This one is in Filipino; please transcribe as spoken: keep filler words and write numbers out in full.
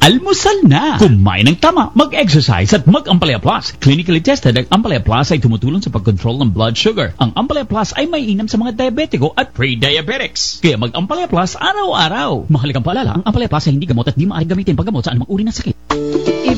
Almusal na! Kumain ng tama, mag-exercise at mag-Ampalaya Plus. Clinically tested, ang Ampalaya Plus ay tumutulong sa pag-control ng blood sugar. Ang Ampalaya Plus ay may inam sa mga diabetiko at pre-diabetics. Kaya mag-Ampalaya Plus araw-araw. Mahalagang paalala, ang Ampalaya Plus ay hindi gamot at di maaaring gamitin paggamot sa anumang uri ng sakit.